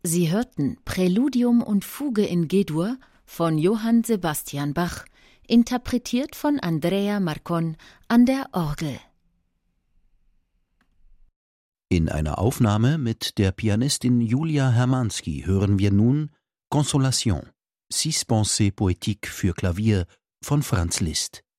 Sie hörten Präludium und Fuge in G-Dur von Johann Sebastian Bach, interpretiert von Andrea Marcon an der Orgel. In einer Aufnahme mit der Pianistin Julia Hermanski hören wir nun Consolation, Six Pensées poétiques für Klavier von Franz Liszt.